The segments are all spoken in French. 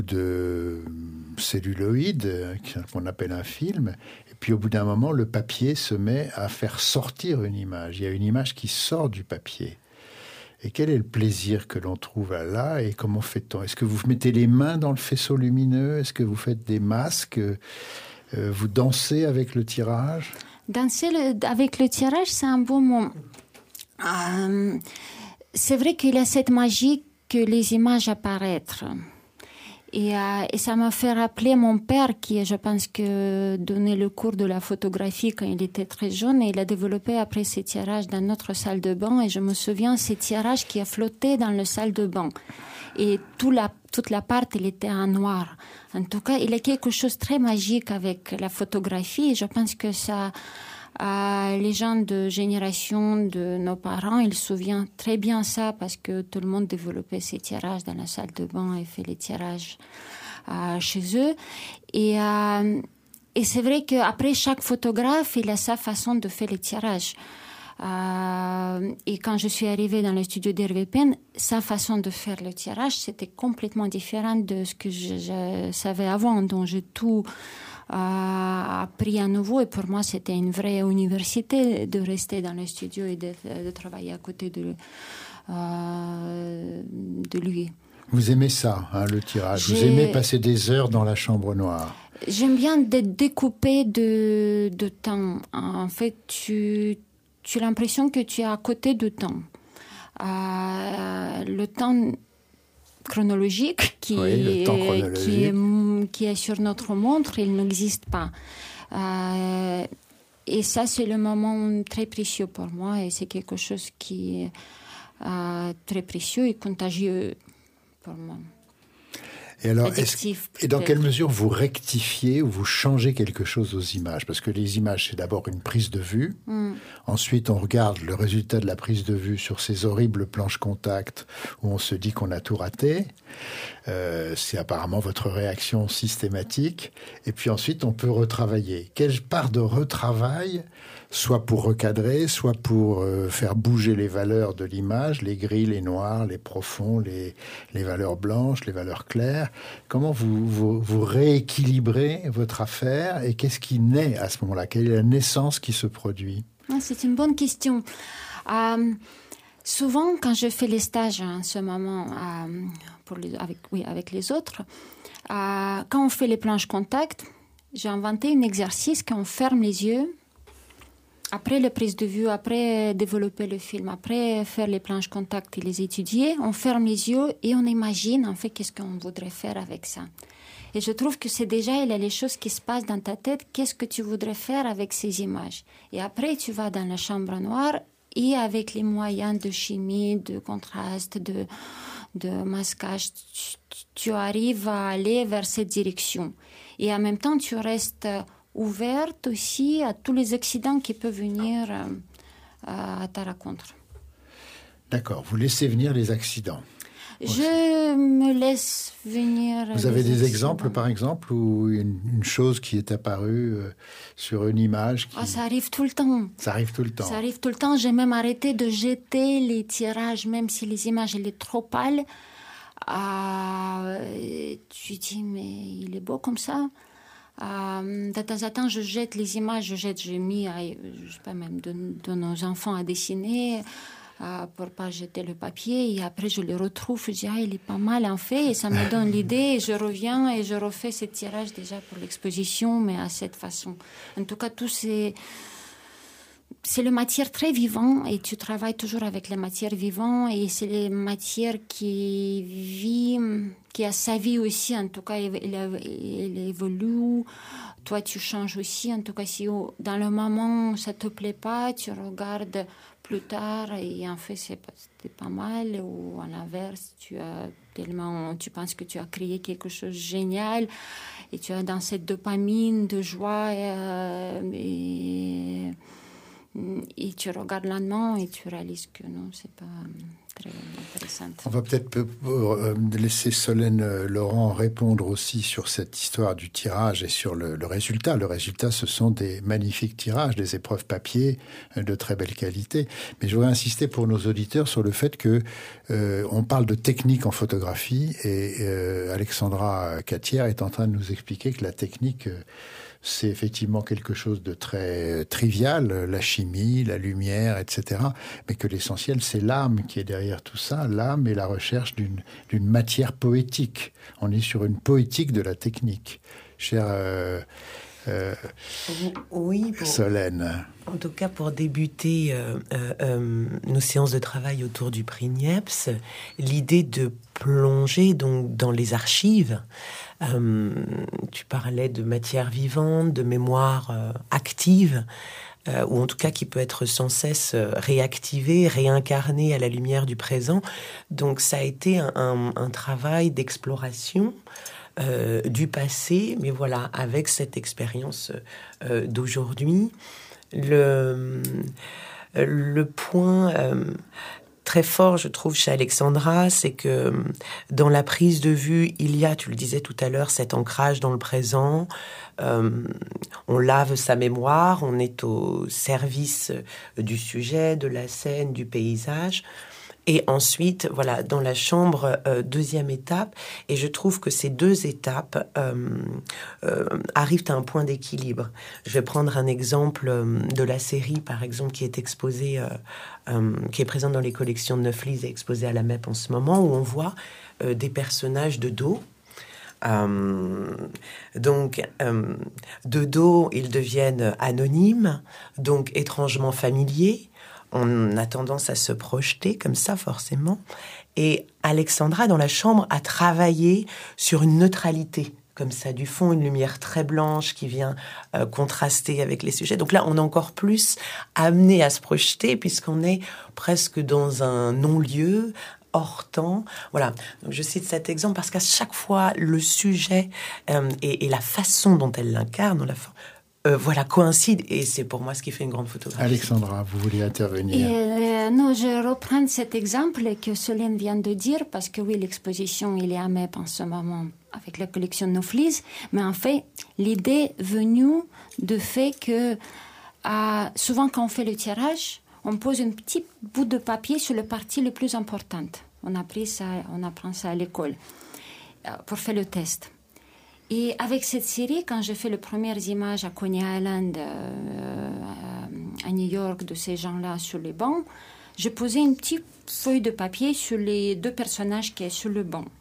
de celluloïd, qu'on appelle un film, et puis au bout d'un moment, le papier se met à faire sortir une image. Il y a une image qui sort du papier. Et quel est le plaisir que l'on trouve là et comment fait-on? Est-ce que vous mettez les mains dans le faisceau lumineux? Est-ce que vous faites des masques? Vous dansez avec le tirage? Danser avec le tirage, c'est un beau mot. C'est vrai qu'il y a cette magie que les images apparaissent. Et ça m'a fait rappeler mon père qui, je pense, que donnait le cours de la photographie quand il était très jeune. Et il a développé après ces tirages dans notre salle de bain. Et je me souviens ces tirages qui a flotté dans la salle de bain. Et toute la part, elle était en noir. En tout cas, il y a quelque chose de très magique avec la photographie. Et je pense que ça... les gens de génération de nos parents, ils se souviennent très bien ça parce que tout le monde développait ces tirages dans la salle de bain et fait les tirages chez eux. Et c'est vrai qu'après, chaque photographe, il a sa façon de faire les tirages. Et quand je suis arrivée dans le studio d'Hervé Penn, sa façon de faire le tirage, c'était complètement différent de ce que je savais avant. Donc, j'ai tout... appris à nouveau et pour moi c'était une vraie université de rester dans le studio et de travailler à côté de lui. Vous aimez ça, hein, le tirage? Vous aimez passer des heures dans la chambre noire? J'aime bien d'être découpé de temps. En fait, tu as l'impression que tu es à côté du temps. Le temps chronologique qui est sur notre montre, il n'existe pas. Et ça, c'est le moment très précieux pour moi et c'est quelque chose qui est très précieux et contagieux pour moi. Et alors, et dans quelle mesure vous rectifiez ou vous changez quelque chose aux images? Parce que les images, c'est d'abord une prise de vue. Ensuite, on regarde le résultat de la prise de vue sur ces horribles planches contact où on se dit qu'on a tout raté. C'est apparemment votre réaction systématique. Et puis ensuite, on peut retravailler. Quelle part de retravail, soit pour recadrer, soit pour faire bouger les valeurs de l'image, les gris, les noirs, les profonds, les valeurs blanches, les valeurs claires. Comment vous rééquilibrez votre affaire et qu'est-ce qui naît à ce moment-là? Quelle est la naissance qui se produit? C'est une bonne question. Souvent, quand je fais les stages en ce moment avec les autres, quand on fait les planches contact, j'ai inventé un exercice qu'on ferme les yeux. Après la prise de vue, après développer le film, après faire les planches contact et les étudier, on ferme les yeux et on imagine en fait qu'est-ce qu'on voudrait faire avec ça. Et je trouve que c'est déjà, il y a les choses qui se passent dans ta tête, qu'est-ce que tu voudrais faire avec ces images. Et après, tu vas dans la chambre noire et avec les moyens de chimie, de contraste, de masquage, tu arrives à aller vers cette direction. Et en même temps, tu restes ouverte aussi à tous les accidents qui peuvent venir à ta rencontre. D'accord, vous laissez venir les accidents. Je me laisse venir. Vous avez des exemples, par exemple, ou une chose qui est apparue sur une image ça arrive tout le temps. Ça arrive tout le temps. Ça arrive tout le temps. J'ai même arrêté de jeter les tirages, même si les images elles sont trop pâles. Tu dis, mais il est beau comme ça. De temps en temps, je jette les images, j'ai mis, je sais pas, même de nos enfants à dessiner pour pas jeter le papier. Et après, je le retrouve, je dis, il est pas mal en fait. Et ça me donne l'idée et je reviens et je refais ce tirage déjà pour l'exposition, mais à cette façon. En tout cas, tout c'est la matière très vivante et tu travailles toujours avec la matière vivante et c'est la matière qui vit, qui a sa vie aussi. En tout cas, elle évolue. Toi, tu changes aussi. En tout cas, si dans le moment ça te plaît pas, tu regardes plus tard et en fait c'était pas mal. Ou à l'inverse, tu penses que tu as créé quelque chose de génial et tu as dans cette dopamine de joie Et tu regardes lentement et tu réalises que non, c'est pas très intéressant. On va peut-être laisser Solène Laurent répondre aussi sur cette histoire du tirage et sur le résultat. Le résultat, ce sont des magnifiques tirages, des épreuves papier de très belle qualité. Mais je voudrais insister pour nos auditeurs sur le fait que on parle de technique en photographie et Alexandra Catière est en train de nous expliquer que la technique... c'est effectivement quelque chose de très trivial, la chimie, la lumière, etc. Mais que l'essentiel, c'est l'âme qui est derrière tout ça, l'âme et la recherche d'une matière poétique. On est sur une poétique de la technique. Chère oui, Solène. En tout cas, pour débuter nos séances de travail autour du prix Niepce, l'idée de plonger donc dans les archives. Tu parlais de matière vivante, de mémoire active, ou en tout cas qui peut être sans cesse réactivée, réincarnée à la lumière du présent. Donc ça a été un travail d'exploration du passé, mais voilà, avec cette expérience d'aujourd'hui. Le point très fort, je trouve, chez Alexandra, c'est que dans la prise de vue, il y a, tu le disais tout à l'heure, cet ancrage dans le présent. On lave sa mémoire, on est au service du sujet, de la scène, du paysage. Et ensuite, voilà, dans la chambre, deuxième étape. Et je trouve que ces deux étapes arrivent à un point d'équilibre. Je vais prendre un exemple de la série, par exemple, qui est exposée, qui est présente dans les collections de Neuflis et exposée à la MEP en ce moment, où on voit des personnages de dos. Donc, de dos, ils deviennent anonymes, donc étrangement familiers. On a tendance à se projeter comme ça, forcément. Et Alexandra, dans la chambre, a travaillé sur une neutralité, comme ça, du fond, une lumière très blanche qui vient contraster avec les sujets. Donc là, on est encore plus amené à se projeter, puisqu'on est presque dans un non-lieu, hors temps. Voilà. Donc je cite cet exemple parce qu'à chaque fois, le sujet et la façon dont elle l'incarne, voilà, coïncide, et c'est pour moi ce qui fait une grande photographie. Alexandra, vous voulez intervenir? Non, je reprends cet exemple que Solène vient de dire, parce que oui, l'exposition, il est à MEP en ce moment, avec la collection Neuflis, mais en fait, l'idée venue du fait que souvent quand on fait le tirage, on pose un petit bout de papier sur la partie la plus importante. On apprend ça à l'école pour faire le test. Et avec cette série, quand j'ai fait les premières images à Coney Island, à New York, de ces gens-là sur les bancs, j'ai posé une petite feuille de papier sur les deux personnages qui sont sur le banc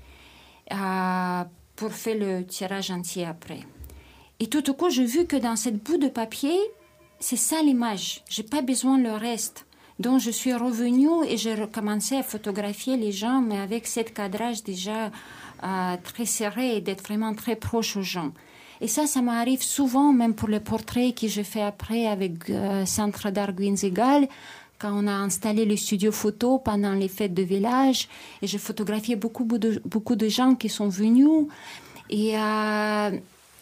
pour faire le tirage entier après. Et tout au coup, j'ai vu que dans cette bout de papier, c'est ça l'image. Je n'ai pas besoin le reste. Donc, je suis revenue et j'ai recommencé à photographier les gens, mais avec ce cadrage déjà très serré et d'être vraiment très proche aux gens. Et ça m'arrive souvent, même pour les portraits que j'ai fait après avec Centre d'art Guinzegal, quand on a installé le studio photo pendant les fêtes de village, et j'ai photographié beaucoup de gens qui sont venus. Et dans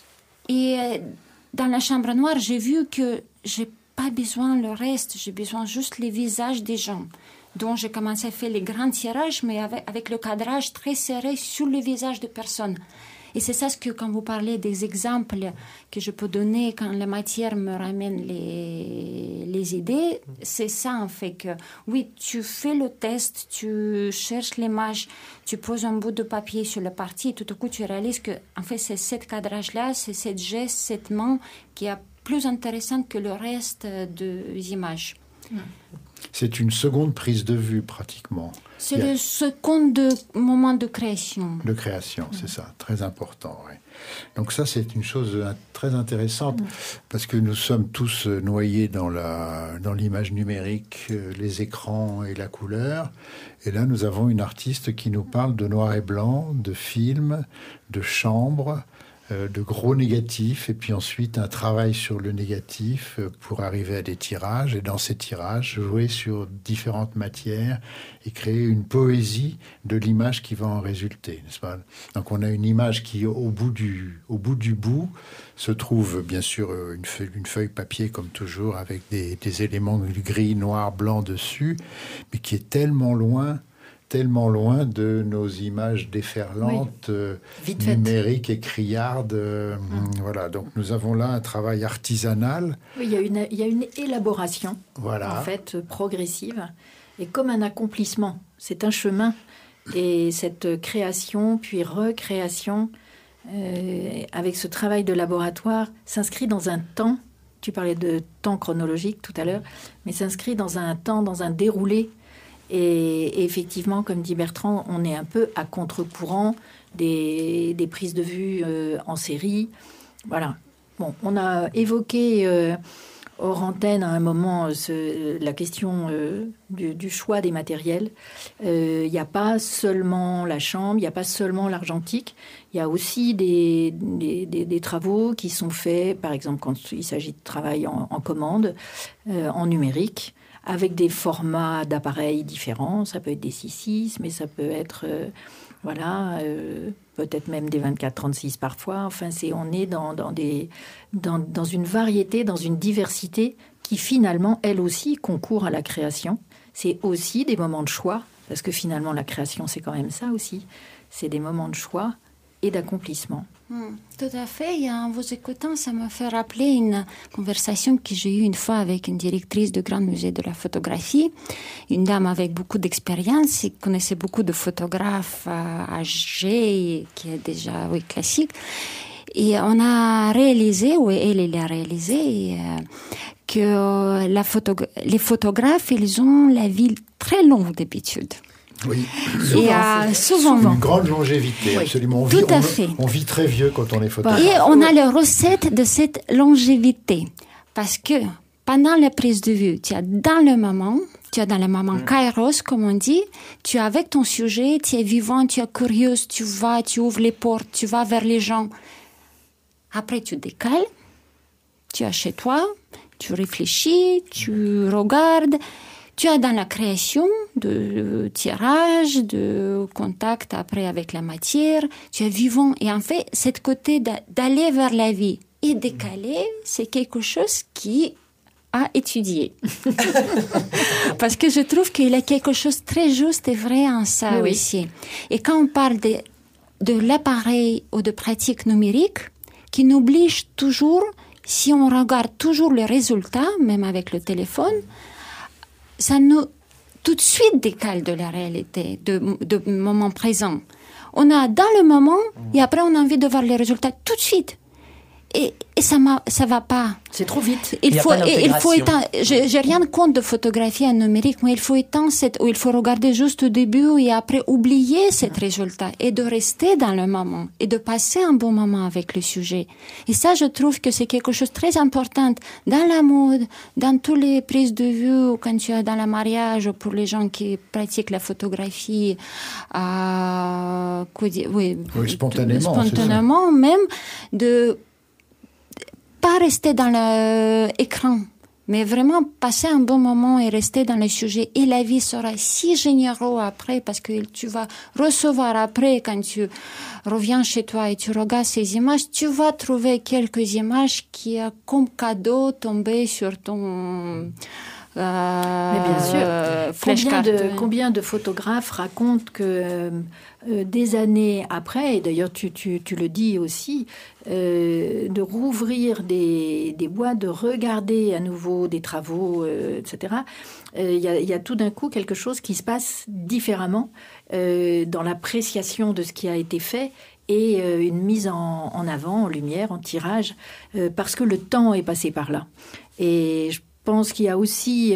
la chambre noire, j'ai vu que j'ai pas besoin le reste, j'ai besoin juste les visages des gens. Donc, j'ai commencé à faire les grands tirages, mais avec le cadrage très serré sur le visage de personnes. Et c'est ça ce que, quand vous parlez des exemples que je peux donner quand la matière me ramène les idées, c'est ça en fait que, oui, tu fais le test, tu cherches l'image, tu poses un bout de papier sur la partie et tout à coup tu réalises que, en fait, c'est ce cadrage-là, c'est cette geste, cette main qui est plus intéressante que le reste des images. C'est une seconde prise de vue, pratiquement. C'est le second moment de création. De création, c'est ça, très important. Oui. Donc ça, c'est une chose très intéressante, parce que nous sommes tous noyés dans l'image numérique, les écrans et la couleur. Et là, nous avons une artiste qui nous parle de noir et blanc, de film, de chambre, de gros négatifs, et puis ensuite un travail sur le négatif pour arriver à des tirages, et dans ces tirages, jouer sur différentes matières et créer une poésie de l'image qui va en résulter, n'est-ce pas? Donc on a une image qui, au bout du bout, se trouve bien sûr une feuille papier comme toujours, avec des éléments gris, noir, blanc dessus, mais qui est tellement loin de nos images déferlantes, numériques et criardes. Voilà, donc nous avons là un travail artisanal. Oui, il y a une élaboration, en fait, progressive, et comme un accomplissement. C'est un chemin, et cette création, puis recréation, avec ce travail de laboratoire, s'inscrit dans un temps. Tu parlais de temps chronologique tout à l'heure, mais s'inscrit dans un temps, dans un déroulé. Et effectivement, comme dit Bertrand, on est un peu à contre-courant des prises de vue en série. Voilà. Bon, on a évoqué hors antenne à un moment la question du choix des matériels. Il n'y a pas seulement la chambre, il n'y a pas seulement l'argentique. Il y a aussi des travaux qui sont faits, par exemple quand il s'agit de travail en commande, en numérique, avec des formats d'appareils différents. Ça peut être des 6.6, mais ça peut être, peut-être même des 24-36 parfois. Enfin, on est dans une variété, dans une diversité qui finalement, elle aussi, concourt à la création. C'est aussi des moments de choix, parce que finalement, la création, c'est quand même ça aussi. C'est des moments de choix et d'accomplissement. Tout à fait. En vous écoutant, ça m'a fait rappeler une conversation que j'ai eue une fois avec une directrice du Grand Musée de la photographie, une dame avec beaucoup d'expérience et connaissait beaucoup de photographes âgés, qui est déjà classique. Et on a réalisé, elle a réalisé, que les photographes, ils ont la vie très longue d'habitude. Oui, souvent. Une grande longévité, absolument. On vit très vieux quand on est photographe. Et on a la recette de cette longévité. Parce que pendant la prise de vue, tu es dans le moment kairos, comme on dit, tu es avec ton sujet, tu es vivant, tu es curieuse, tu ouvres les portes, tu vas vers les gens. Après, tu décales, tu es chez toi, tu réfléchis, tu regardes. Tu es dans la création de tirage, de contact après avec la matière. Tu es vivant. Et en fait, cette côté d'aller vers la vie et décaler, c'est quelque chose qui a étudié. Parce que je trouve qu'il y a quelque chose de très juste et vrai en ça aussi. Et quand on parle de l'appareil ou de pratique numérique, qui nous oblige toujours, si on regarde toujours les résultats, même avec le téléphone, ça nous tout de suite décale de la réalité, de moment présent. On a dans le moment et après on a envie de voir les résultats tout de suite. Et ça va pas. C'est trop vite. Il faut éteindre. J'ai rien contre de photographie en numérique, mais il faut éteindre il faut regarder juste au début et après oublier ce résultat et de rester dans le moment et de passer un bon moment avec le sujet. Et ça, je trouve que c'est quelque chose de très important dans la mode, dans toutes les prises de vue, quand tu es dans le mariage, pour les gens qui pratiquent la photographie, spontanément même, de pas rester dans l'écran, mais vraiment passer un bon moment et rester dans le sujet. Et la vie sera si généreux après, parce que tu vas recevoir après, quand tu reviens chez toi et tu regardes ces images, tu vas trouver quelques images qui, comme cadeau, tombées sur ton... Mais bien sûr. Combien de photographes racontent que des années après, et d'ailleurs tu le dis aussi, de rouvrir des boîtes, de regarder à nouveau des travaux, etc. Il y a tout d'un coup quelque chose qui se passe différemment dans l'appréciation de ce qui a été fait et une mise en avant, en lumière, en tirage, parce que le temps est passé par là. Et je pense qu'il y a aussi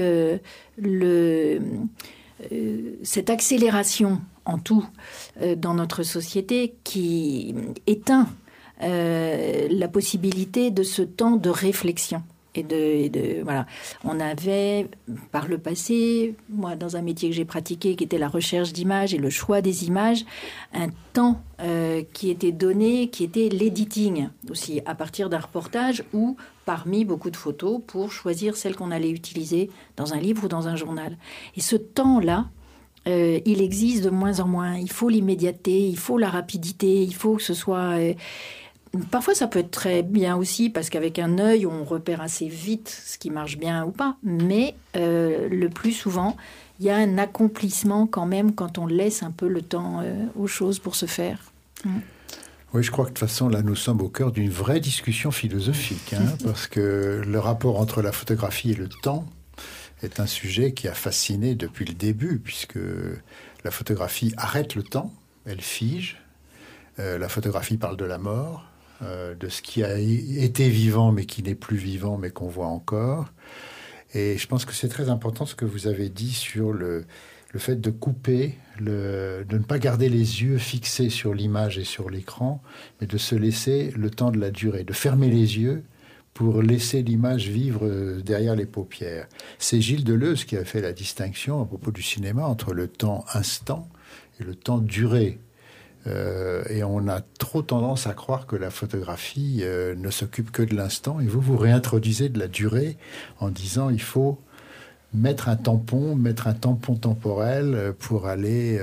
cette accélération en tout dans notre société qui éteint la possibilité de ce temps de réflexion. Voilà. On avait, par le passé, moi, dans un métier que j'ai pratiqué, qui était la recherche d'images et le choix des images, un temps qui était donné, qui était l'editing aussi, à partir d'un reportage ou parmi beaucoup de photos pour choisir celles qu'on allait utiliser dans un livre ou dans un journal. Et ce temps-là, il existe de moins en moins. Il faut l'immédiateté, il faut la rapidité, il faut que ce soit... Parfois, ça peut être très bien aussi, parce qu'avec un œil, on repère assez vite ce qui marche bien ou pas. Mais le plus souvent, il y a un accomplissement quand même quand on laisse un peu le temps aux choses pour se faire. Oui, je crois que de toute façon, là, nous sommes au cœur d'une vraie discussion philosophique, parce que le rapport entre la photographie et le temps est un sujet qui a fasciné depuis le début, puisque la photographie arrête le temps, elle fige. La photographie parle de la mort, de ce qui a été vivant mais qui n'est plus vivant mais qu'on voit encore. Et je pense que c'est très important ce que vous avez dit sur le fait de couper, de ne pas garder les yeux fixés sur l'image et sur l'écran, mais de se laisser le temps de la durée, de fermer les yeux pour laisser l'image vivre derrière les paupières. C'est Gilles Deleuze qui a fait la distinction à propos du cinéma entre le temps instant et le temps durée. Et on a trop tendance à croire que la photographie ne s'occupe que de l'instant. Et vous réintroduisez de la durée en disant il faut mettre un tampon temporel pour aller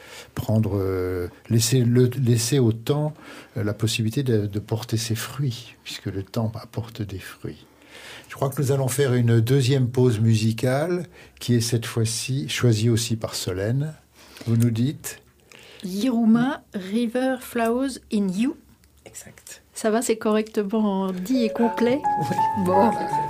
laisser au temps la possibilité de porter ses fruits, puisque le temps apporte des fruits. Je crois que nous allons faire une deuxième pause musicale qui est cette fois-ci choisie aussi par Solène. Vous nous dites... Yiruma, River Flows in You. Exact. Ça va, c'est correctement dit et complet. Oui. Bon.